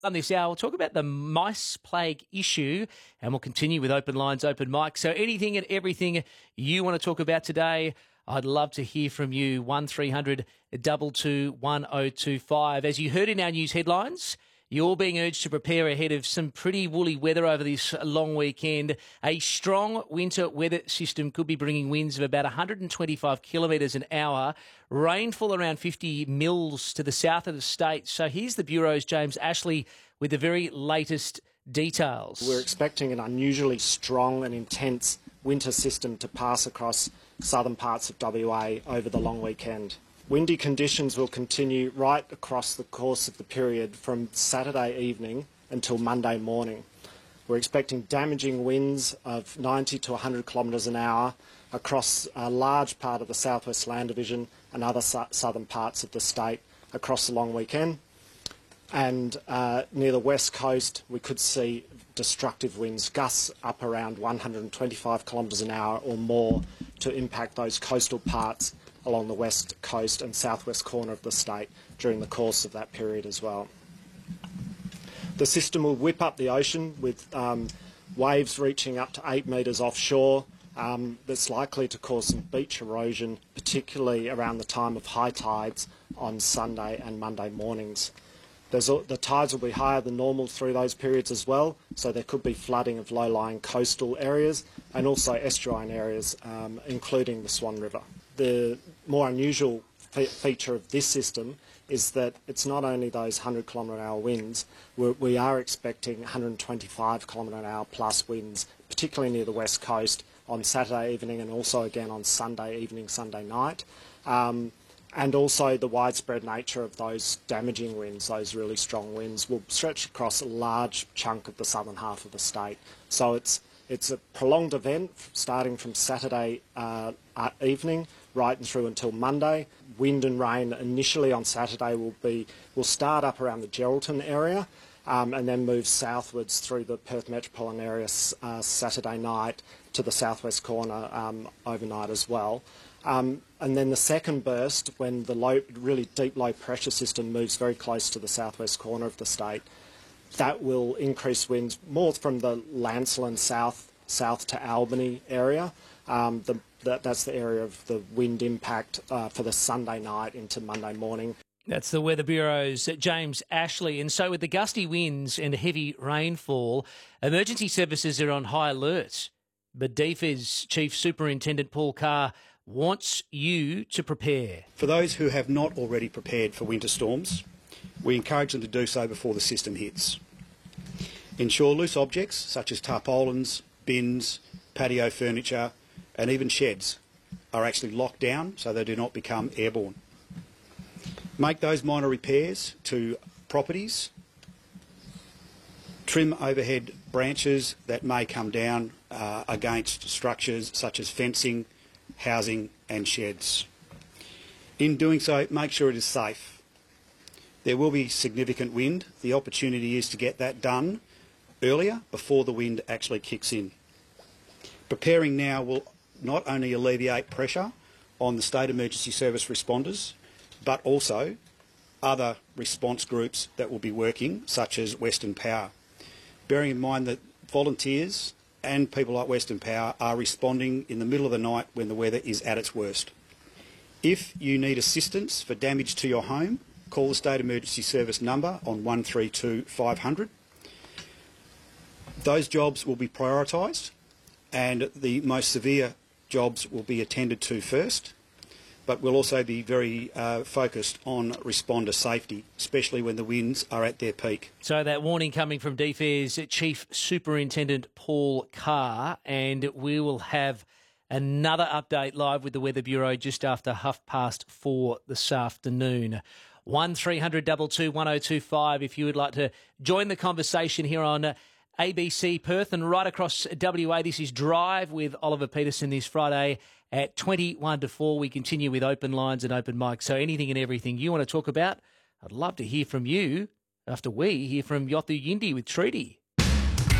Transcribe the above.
On this hour, we'll talk about the mice plague issue and we'll continue with open lines, open mic. So anything and everything you want to talk about today, I'd love to hear from you. 1300 22 1025. As you heard in our news headlines, you're being urged to prepare ahead of some pretty woolly weather over this long weekend. A strong winter weather system could be bringing winds of about 125 kilometres an hour, rainfall around 50 mils to the south of the state. So here's the Bureau's James Ashley with the very latest details. We're expecting an unusually strong and intense winter system to pass across southern parts of WA over the long weekend. Windy conditions will continue right across the course of the period from Saturday evening until Monday morning. We're expecting damaging winds of 90 to 100 kilometres an hour across a large part of the Southwest Land Division and other southern parts of the state across the long weekend. And near the west coast, we could see destructive winds, gusts up around 125 kilometres an hour or more to impact those coastal parts along the west coast and southwest corner of the state during the course of that period as well. The system will whip up the ocean with waves reaching up to 8 metres offshore. That's likely to cause some beach erosion, particularly around the time of high tides on Sunday and Monday mornings. The tides will be higher than normal through those periods as well, so there could be flooding of low-lying coastal areas and also estuarine areas, including the Swan River. The more unusual feature of this system is that it's not only those 100 kilometre an hour winds, we are expecting 125 kilometre an hour plus winds, particularly near the west coast on Saturday evening and also again on Sunday evening, Sunday night. And also the widespread nature of those damaging winds, those really strong winds, will stretch across a large chunk of the southern half of the state. So it's a prolonged event starting from Saturday evening right through until Monday. Wind and rain initially on Saturday will start up around the Geraldton area and then move southwards through the Perth metropolitan area Saturday night to the southwest corner overnight as well. And then the second burst, when the really deep low pressure system moves very close to the southwest corner of the state, that will increase winds more from the Lancelin south to Albany area. That's the area of the wind impact for the Sunday night into Monday morning. That's the Weather Bureau's James Ashley. And so with the gusty winds and heavy rainfall, emergency services are on high alert. But DFES Chief Superintendent Paul Carr wants you to prepare. For those who have not already prepared for winter storms, we encourage them to do so before the system hits. Ensure loose objects such as tarpaulins, bins, patio furniture and even sheds are actually locked down so they do not become airborne. Make those minor repairs to properties. Trim overhead branches that may come down against structures such as fencing, housing and sheds. In doing so, make sure it is safe. There will be significant wind. The opportunity is to get that done earlier before the wind actually kicks in. Preparing now will not only alleviate pressure on the State Emergency Service responders, but also other response groups that will be working, such as Western Power. Bearing in mind that volunteers and people like Western Power are responding in the middle of the night when the weather is at its worst. If you need assistance for damage to your home, call the State Emergency Service number on 132 500. Those jobs will be prioritised and the most severe jobs will be attended to first, but we'll also be very focused on responder safety, especially when the winds are at their peak. So that warning coming from DFES Chief Superintendent Paul Carr, and we will have another update live with the Weather Bureau just after 4:30 this afternoon. 1300 22 1025 if you would like to join the conversation here on ABC Perth and right across WA. This is Drive with Oliver Peterson this Friday at 21 to 4. We continue with open lines and open mics. So anything and everything you want to talk about, I'd love to hear from you after we hear from Yothu Yindi with Treaty.